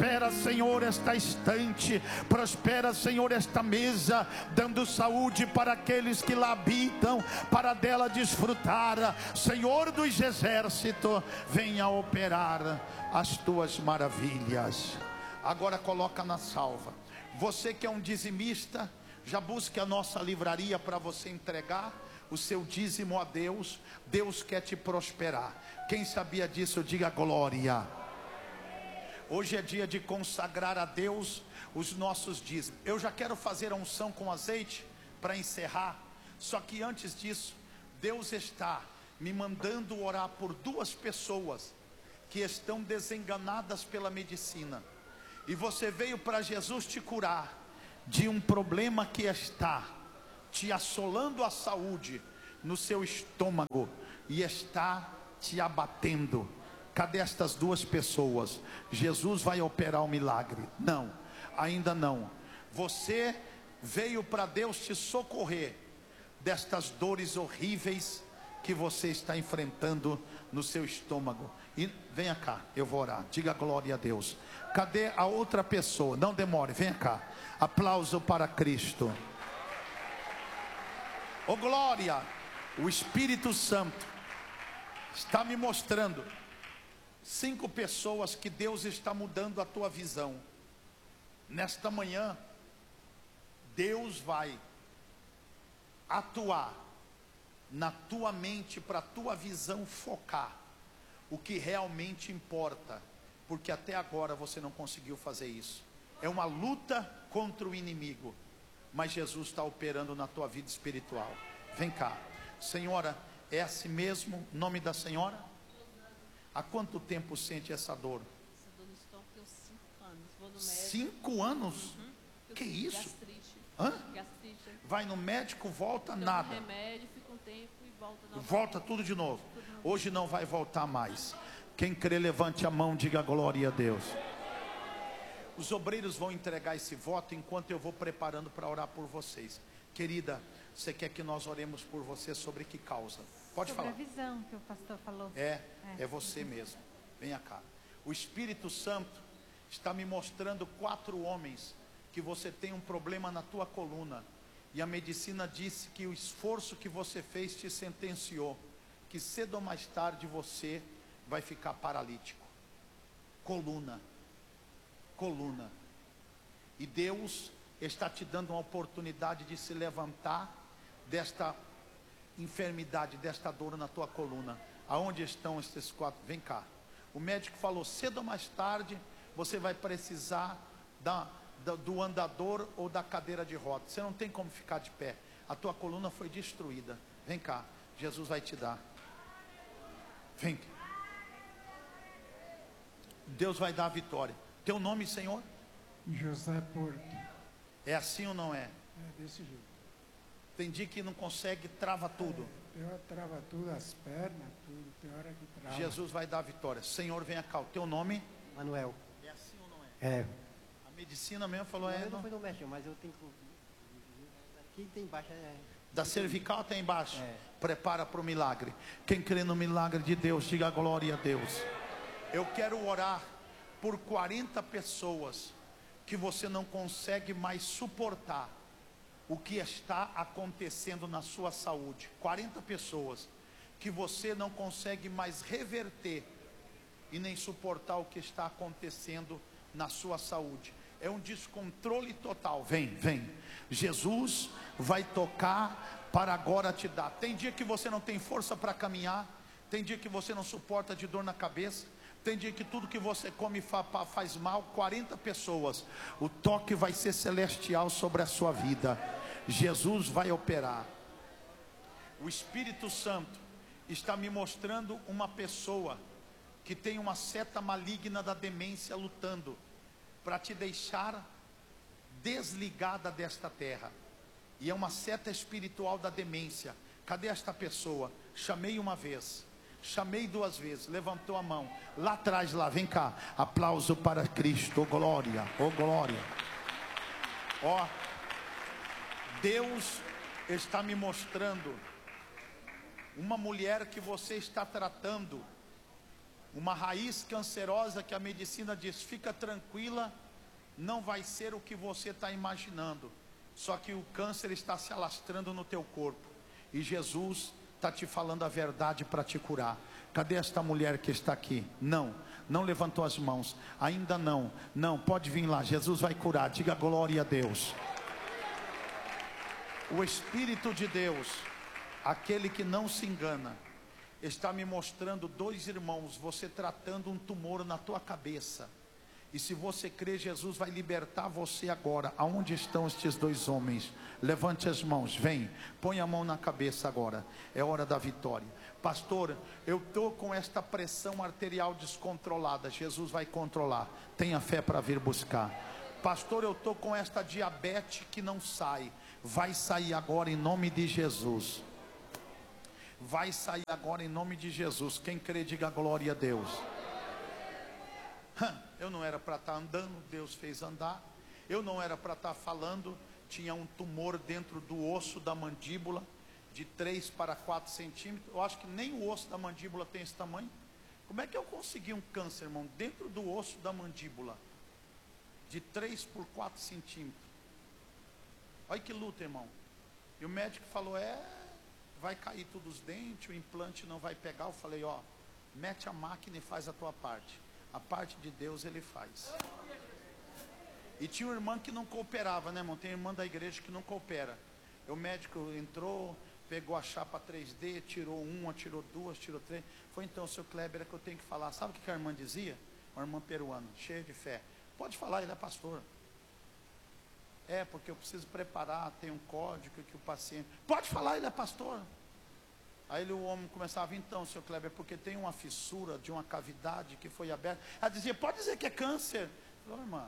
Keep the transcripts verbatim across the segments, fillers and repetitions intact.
Prospera, Senhor, esta estante. Prospera, Senhor, esta mesa, dando saúde para aqueles que lá habitam, para dela desfrutar. Senhor dos exércitos, venha operar as tuas maravilhas. Agora coloca na salva. Você que é um dizimista, já busque a nossa livraria para você entregar o seu dízimo a Deus. Deus quer te prosperar. Quem sabia disso, diga glória. Hoje é dia de consagrar a Deus os nossos dízimos. Eu já quero fazer a unção com azeite para encerrar. Só que antes disso, Deus está me mandando orar por duas pessoas que estão desenganadas pela medicina. E você veio para Jesus te curar de um problema que está te assolando a saúde no seu estômago e está te abatendo. Cadê estas duas pessoas? Jesus vai operar o milagre? Não, ainda não. Você veio para Deus te socorrer destas dores horríveis que você está enfrentando no seu estômago. E venha cá, eu vou orar. Diga glória a Deus. Cadê a outra pessoa? Não demore, venha cá. Aplauso para Cristo. Oh glória, o Espírito Santo está me mostrando cinco pessoas que Deus está mudando a tua visão. Nesta manhã, Deus vai atuar na tua mente para a tua visão focar o que realmente importa, porque até agora você não conseguiu fazer isso. É uma luta contra o inimigo, mas Jesus está operando na tua vida espiritual. Vem cá, senhora, é assim mesmo? Nome da senhora? Há quanto tempo sente essa dor? Essa dor no estômago tem uns cinco anos. Vou no médico. Cinco anos? Uhum. Que isso? Gastrite. Hã? Gastrite. Vai no médico, volta, Tomo nada. remédio, fica um tempo e volta novamente. Volta tudo de novo. Tudo novo. Hoje não vai voltar mais. Quem crê, levante a mão, diga glória a Deus. Os obreiros vão entregar esse voto enquanto eu vou preparando para orar por vocês. Querida, você quer que nós oremos por você sobre que causa? Pode sobre falar. a visão que o pastor falou. É, É. é você mesmo. Venha cá. O Espírito Santo está me mostrando quatro homens que você tem um problema na tua coluna. E a medicina disse que o esforço que você fez te sentenciou, que cedo ou mais tarde você vai ficar paralítico. Coluna. Coluna. E Deus está te dando uma oportunidade de se levantar desta enfermidade, desta dor na tua coluna. Aonde estão esses quatro? Vem cá. O médico falou, cedo ou mais tarde você vai precisar da, da, do andador ou da cadeira de rodas. Você não tem como ficar de pé. A tua coluna foi destruída. Vem cá, Jesus vai te dar. Vem. Deus vai dar a vitória. Teu nome, Senhor? José Porto. É assim ou não é? É desse jeito. Tem dia que não consegue, trava tudo. É, tem hora que trava tudo, as pernas, tudo. Tem hora que trava. Jesus vai dar a vitória. Senhor, venha cá. O teu nome? Manuel. É assim ou não é? É. A medicina mesmo falou, Não, é. eu não Não... fui no médico, mas eu tenho que. Aqui tem embaixo é. Da cervical até embaixo. É. Prepara para o milagre. Quem crê no milagre de Deus, diga glória a Deus. Eu quero orar por quarenta pessoas que você não consegue mais suportar o que está acontecendo na sua saúde. quarenta pessoas que você não consegue mais reverter e nem suportar o que está acontecendo na sua saúde. É um descontrole total. Vem, vem. Jesus vai tocar para agora te dar. Tem dia que você não tem força para caminhar. Tem dia que você não suporta de dor na cabeça. Tem dia que tudo que você come faz mal. quarenta pessoas. O toque vai ser celestial sobre a sua vida. Jesus vai operar. O Espírito Santo está me mostrando uma pessoa que tem uma seta maligna da demência lutando para te deixar desligada desta terra. E é uma seta espiritual da demência. Cadê esta pessoa? Chamei uma vez, chamei duas vezes, levantou a mão. Lá atrás, lá, vem cá. Aplauso para Cristo, oh glória, oh glória. Ó, Deus está me mostrando uma mulher que você está tratando Uma raiz cancerosa que a medicina diz, fica tranquila, não vai ser o que você está imaginando. Só que o câncer está se alastrando no teu corpo. E Jesus está te falando a verdade para te curar. Cadê esta mulher que está aqui? Não, não levantou as mãos. Ainda não, não, pode vir lá, Jesus vai curar. Diga glória a Deus. O Espírito de Deus, aquele que não se engana, está me mostrando dois irmãos, você tratando um tumor na tua cabeça. E se você crê, Jesus vai libertar você agora. Aonde estão estes dois homens? Levante as mãos, vem, põe a mão na cabeça agora. É hora da vitória. Pastor, eu estou com esta pressão arterial descontrolada. Jesus vai controlar. Tenha fé para vir buscar. Pastor, eu estou com esta diabetes que não sai. Vai sair agora em nome de Jesus. Vai sair agora em nome de Jesus. Quem crê, diga glória a Deus. Eu não era para estar andando, Deus fez andar. Eu não era para estar falando. Tinha um tumor dentro do osso da mandíbula, de três para quatro centímetros. Eu acho que nem o osso da mandíbula tem esse tamanho. Como é que eu consegui um câncer, irmão, dentro do osso da mandíbula, de três por quatro centímetros? Olha que luta, irmão. E o médico falou, é... vai cair tudo os dentes, o implante não vai pegar. Eu falei, ó, mete a máquina e faz a tua parte. A parte de Deus ele faz. E tinha uma irmã que não cooperava, né, irmão? Tem irmã da igreja que não coopera. E o médico entrou, pegou a chapa três D, tirou uma, tirou duas, tirou três. Foi então, seu Kleber, é que eu tenho que falar. Sabe o que a irmã dizia? Uma irmã peruana, cheia de fé. Pode falar, ele é pastor. É, porque eu preciso preparar, tem um código que o paciente... Pode falar, ele é pastor. Aí ele, o homem começava, então, seu Kleber, porque tem uma fissura de uma cavidade que foi aberta. Ela dizia, pode dizer que é câncer. Falei, irmã.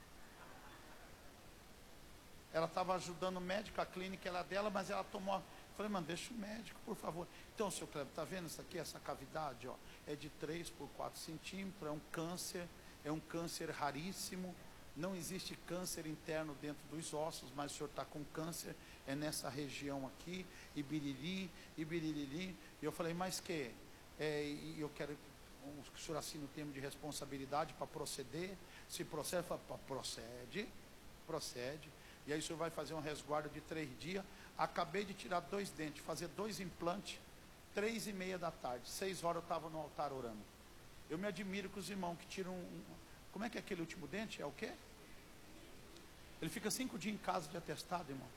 Ela estava ajudando o médico, a clínica era dela, mas ela tomou... Falei, irmã, deixa o médico, por favor. Então, seu Kleber, está vendo isso aqui, essa cavidade? Ó, é de três por quatro centímetros, é um câncer, é um câncer raríssimo. Não existe câncer interno dentro dos ossos, mas o senhor está com câncer, é nessa região aqui, e biriri, e biririri. E eu falei, mas que? É, e eu quero que o senhor assine o termo de responsabilidade para proceder. Se procede, fala, procede, procede. E aí o senhor vai fazer um resguardo de três dias. Acabei de tirar dois dentes, fazer dois implantes, três e meia da tarde, seis horas eu estava no altar orando. Eu me admiro com os irmãos que tiram um... Como é que é aquele último dente? É o quê? Ele fica cinco dias em casa de atestado, irmão.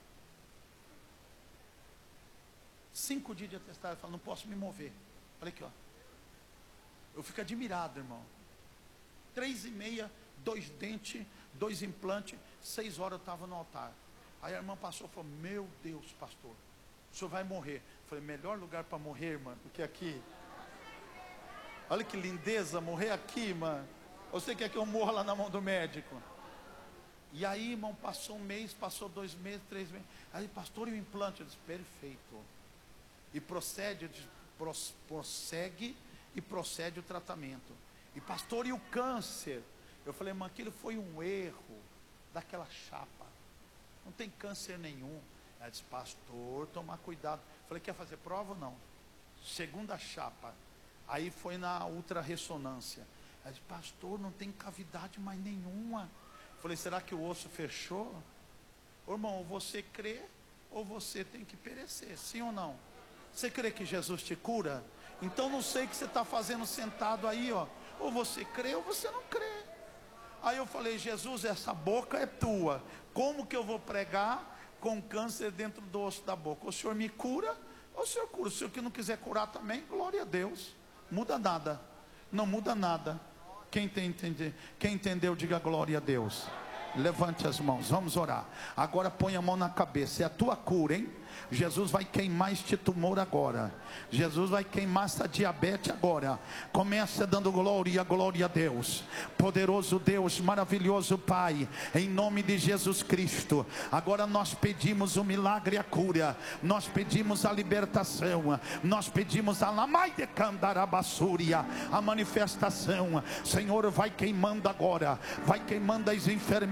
Cinco dias de atestado. Ele fala, não posso me mover. Olha aqui, ó. Eu fico admirado, irmão. Três e meia, dois dentes, dois implantes, seis horas eu estava no altar. Aí a irmã passou e falou, meu Deus, pastor, o senhor vai morrer. Eu falei, melhor lugar para morrer, irmã, do que aqui. Olha que lindeza, morrer aqui, irmã. Você quer que eu morra lá na mão do médico? E aí, irmão, passou um mês, passou dois meses, três meses. Aí, pastor, e o implante? Eu disse, perfeito. E procede, disse, prossegue e procede o tratamento. E pastor, e o câncer? Eu falei, irmã, aquilo foi um erro daquela chapa. Não tem câncer nenhum. Ela disse, pastor, tomar cuidado. Eu falei, quer fazer prova ou não? Segunda chapa. Aí foi na ultrarressonância. Ela disse, pastor, não tem cavidade mais nenhuma. Eu falei, será que o osso fechou? Ô, irmão, ou você crê, ou você tem que perecer, sim ou não? Você crê que Jesus te cura? Então não sei o que você está fazendo sentado aí, ó. Ou você crê, ou você não crê. Aí eu falei, Jesus, essa boca é tua. Como que eu vou pregar com câncer dentro do osso da boca? O senhor me cura, ou o senhor cura? Se o senhor que não quiser curar também, glória a Deus. Muda nada. Não muda nada. Quem, tem, entender, quem entendeu, diga glória a Deus. Levante as mãos, vamos orar. Agora põe a mão na cabeça, é a tua cura, hein? Jesus vai queimar este tumor agora. Jesus vai queimar essa diabetes agora. Começa dando glória, glória a Deus. Poderoso Deus, maravilhoso Pai, em nome de Jesus Cristo. Agora nós pedimos o milagre e a cura. Nós pedimos a libertação. Nós pedimos a lamai de candarabassúria, a manifestação. Senhor, vai queimando agora. Vai queimando as enfermidades.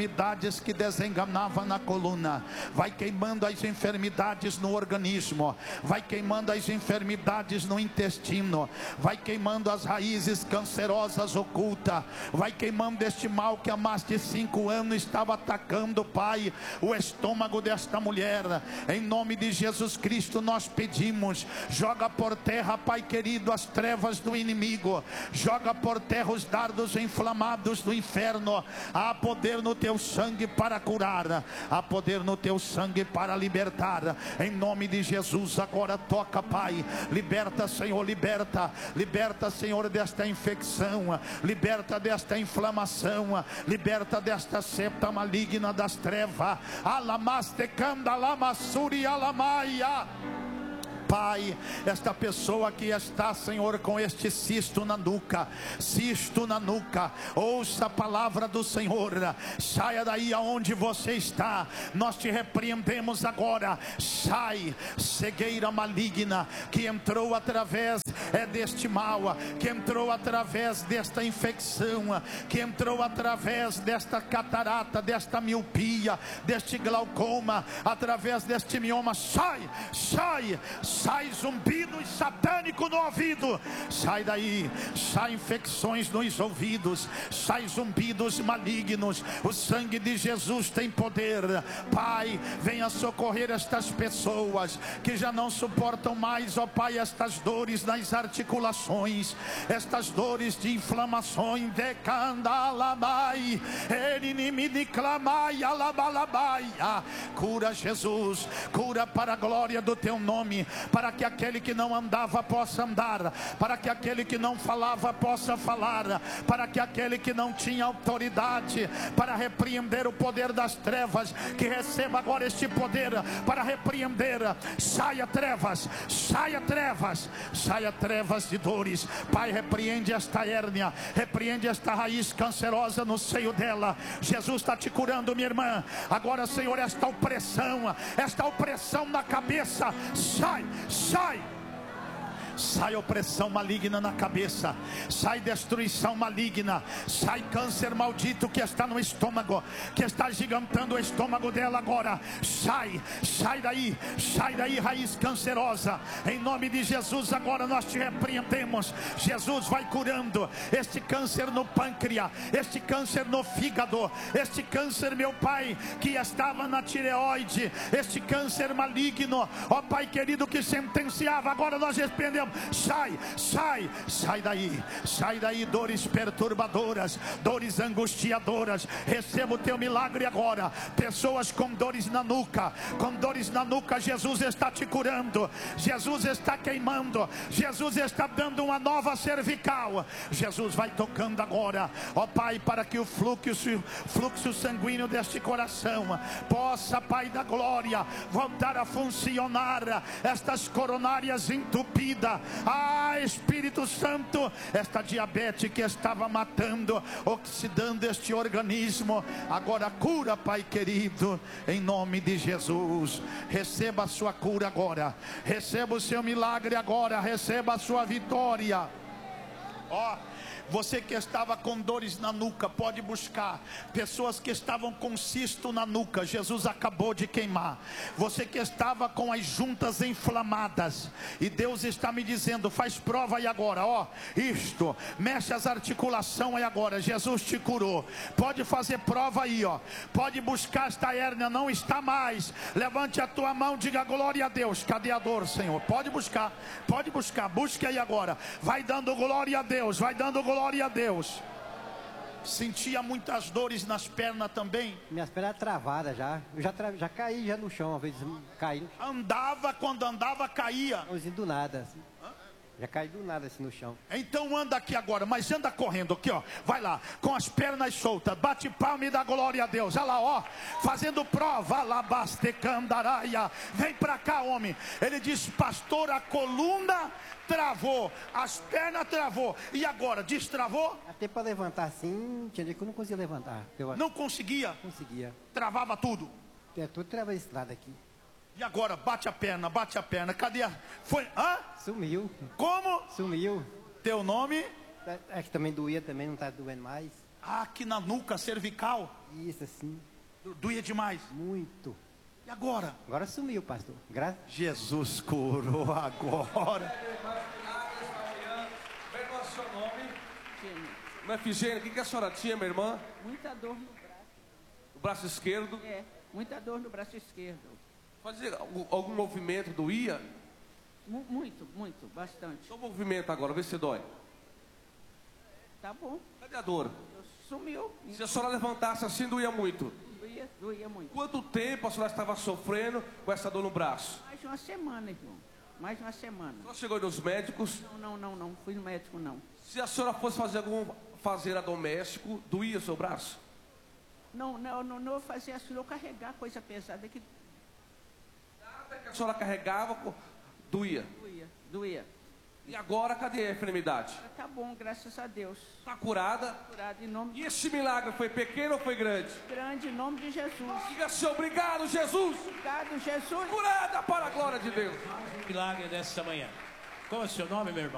enfermidades que desenganavam na coluna, vai queimando as enfermidades no organismo, vai queimando as enfermidades no intestino, vai queimando as raízes cancerosas ocultas, vai queimando este mal que há mais de cinco anos estava atacando, Pai, o estômago desta mulher. Em nome de Jesus Cristo nós pedimos, joga por terra, Pai querido, as trevas do inimigo, joga por terra os dardos inflamados do inferno. Há poder no teu sangue para curar, há poder no teu sangue para libertar. Em nome de Jesus, agora toca, Pai, liberta, Senhor, liberta, liberta, Senhor, desta infecção, liberta desta inflamação, liberta desta septa maligna das trevas. Alamastecanda, alamassuri, alamaia. Pai, esta pessoa que está, Senhor, com este cisto na nuca, cisto na nuca, ouça a palavra do Senhor, saia daí aonde você está, nós te repreendemos agora, sai, cegueira maligna, que entrou através é deste mal, que entrou através desta infecção, que entrou através desta catarata, desta miopia, deste glaucoma, através deste mioma, sai, sai, sai zumbido satânico no ouvido, sai daí, sai infecções nos ouvidos, sai zumbidos malignos. O sangue de Jesus tem poder. Pai, venha socorrer estas pessoas que já não suportam mais, ó Pai, estas dores nas articulações, estas dores de inflamações, de candalamai, erinimidiclamai, alabalabai. Cura, Jesus, cura para a glória do teu nome, para que aquele que não andava possa andar, para que aquele que não falava possa falar, para que aquele que não tinha autoridade para repreender o poder das trevas, que receba agora este poder para repreender. Saia trevas, saia trevas, saia trevas de dores. Pai, repreende esta hérnia, repreende esta raiz cancerosa no seio dela. Jesus está te curando, minha irmã. Agora, Senhor, esta opressão, esta opressão na cabeça, sai, sai. Sai opressão maligna na cabeça, sai destruição maligna, sai câncer maldito que está no estômago, que está gigantando o estômago dela agora. Sai, sai daí, sai daí, raiz cancerosa. Em nome de Jesus, agora nós te repreendemos. Jesus vai curando este câncer no pâncreas, este câncer no fígado, este câncer, meu Pai, que estava na tireoide, este câncer maligno, ó Pai querido, que sentenciava, agora nós repreendemos. Sai, sai, sai daí, sai daí, dores perturbadoras, dores angustiadoras. Receba o teu milagre agora. Pessoas com dores na nuca, com dores na nuca, Jesus está te curando, Jesus está queimando, Jesus está dando uma nova cervical. Jesus vai tocando agora, ó Pai, para que o fluxo, fluxo sanguíneo deste coração possa, Pai da glória, voltar a funcionar. Estas coronárias entupidas, ah, Espírito Santo, esta diabetes que estava matando, oxidando este organismo, agora cura, Pai querido, em nome de Jesus. Receba a sua cura agora, receba o seu milagre agora, receba a sua vitória. Ó, você que estava com dores na nuca, pode buscar. Pessoas que estavam com cisto na nuca, Jesus acabou de queimar. Você que estava com as juntas inflamadas, e Deus está me dizendo, faz prova aí agora, ó, isto, mexe as articulações aí agora, Jesus te curou. Pode fazer prova aí, ó, pode buscar esta hérnia, não está mais. Levante a tua mão, diga glória a Deus. Cadê a dor, Senhor? Pode buscar, pode buscar, busque aí agora. Vai dando glória a Deus, vai dando glória Glória a Deus. Sentia muitas dores nas pernas também. Minhas pernas travadas já. Eu já, tra... já caí já no chão, uma vez caí. Andava, quando andava caía. Assim, do nada. Assim. Já caí do nada assim no chão. Então anda aqui agora, mas anda correndo aqui, ó. Vai lá, com as pernas soltas, bate palma e dá glória a Deus. Olha lá, ó, fazendo prova, alabastecandaraia. Vem pra cá, homem. Ele diz, pastor, a coluna travou, as pernas travou. E agora, destravou? Até para levantar assim, tinha dia que eu não conseguia levantar. Eu não conseguia? Não conseguia. Travava tudo? É, tudo trava esse lado aqui. E agora, bate a perna, bate a perna. Cadê a... Foi... Hã? Sumiu. Como? Sumiu. Teu nome? É que também doía, também não está doendo mais. Ah, aqui na nuca cervical. Isso, assim, Do- Doía demais. muito. E agora? Agora sumiu, pastor. Graças. Jesus curou agora. Meu irmão, seu nome? Tinha Não é Figênia? O que, que a senhora tinha, minha irmã? muita dor no braço. O braço esquerdo. É, muita dor no braço esquerdo. Fazia algum, algum movimento, doía? Mu- muito, muito, bastante. Só movimento agora, vê se dói. Tá bom. Cadê a dor? Sumiu. Se a senhora levantasse assim, doía muito. Doía, doía muito. Quanto tempo a senhora estava sofrendo com essa dor no braço? Mais de uma semana, irmão. Mais de uma semana. A senhora chegou aí nos médicos. Não, não, não, não. Fui no médico, não. Se a senhora fosse fazer algum fazer doméstico, doía o seu braço? Não, não, não, não fazia assim, não carregar coisa pesada que Nada que a senhora carregava, co- doía. doía, doía. E agora, cadê a enfermidade? Mas tá bom, graças a Deus. Está curada? Curado em nome E esse milagre foi pequeno ou foi grande? grande, em nome de Jesus. Diga assim, obrigado, Jesus. Obrigado, Jesus. Curada para a glória de Deus. Milagre dessa manhã. Qual é o seu nome, meu irmão?